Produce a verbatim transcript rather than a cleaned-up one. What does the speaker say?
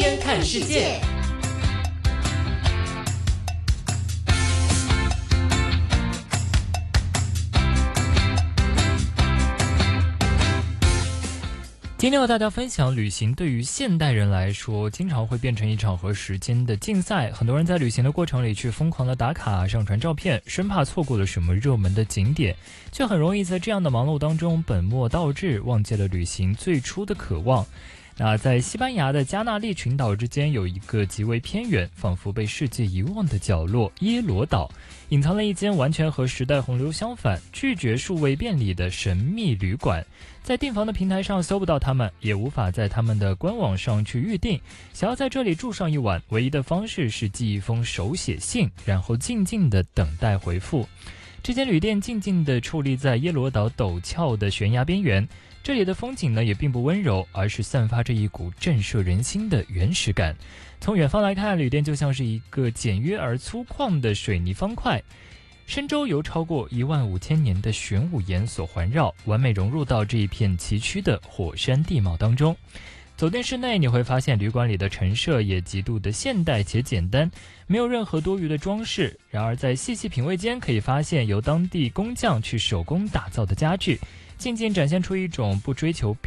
天看世界。今天和大家分享，旅行对于现代人来说经常会变成一场和时间的竞赛，很多人在旅行的过程里去疯狂的打卡上传照片，生怕错过了什么热门的景点，却很容易在这样的忙碌当中本末倒置，忘记了旅行最初的渴望。那在西班牙的加纳利群岛之间有一个极为偏远，仿佛被世界遗忘的角落——耶罗岛，隐藏了一间完全和时代洪流相反，拒绝数位便利的神秘旅馆。在订房的平台上搜不到他们，也无法在他们的官网上去预定。想要在这里住上一晚，唯一的方式是寄一封手写信，然后静静地等待回复。这间旅店静静地矗立在耶罗岛陡峭的悬崖边缘，这里的风景呢也并不温柔，而是散发着一股震慑人心的原始感。从远方来看，旅店就像是一个简约而粗犷的水泥方块，深周由超过一万五千年的玄武岩所环绕，完美融入到这一片崎岖的火山地貌当中。走进室内，你会发现旅馆里的陈设也极度的现代且简单，没有任何多余的装饰。然而在细细品味间，可以发现由当地工匠去手工打造的家具，静静展现出一种不追求